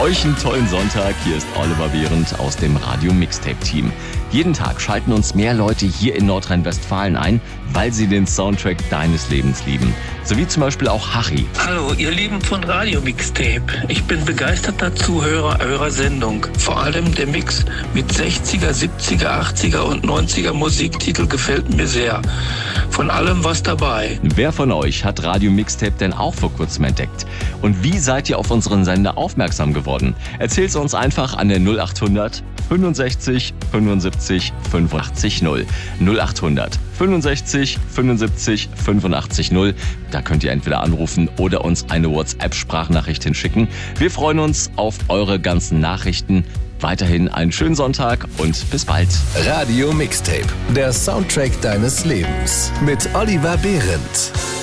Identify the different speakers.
Speaker 1: Euch einen tollen Sonntag. Hier ist Oliver Behrendt aus dem Radio Mixtape Team. Jeden Tag schalten uns mehr Leute hier in Nordrhein-Westfalen ein, weil sie den Soundtrack deines Lebens lieben. So wie zum Beispiel auch Harry.
Speaker 2: Hallo, ihr Lieben von Radio Mixtape. Ich bin begeisterter Zuhörer eurer Sendung. Vor allem der Mix mit 60er, 70er, 80er und 90er Musiktitel gefällt mir sehr. Von allem was dabei.
Speaker 1: Wer von euch hat Radio Mixtape denn auch vor kurzem entdeckt? Und wie seid ihr auf unseren Sender aufmerksam geworden? Erzähl's uns einfach an der 0800 65 75 85 0. 0800 65 75 85 0. Da könnt ihr entweder anrufen oder uns eine WhatsApp-Sprachnachricht hinschicken. Wir freuen uns auf eure ganzen Nachrichten. Weiterhin einen schönen Sonntag und bis bald.
Speaker 3: Radio Mixtape, der Soundtrack deines Lebens mit Oliver Behrendt.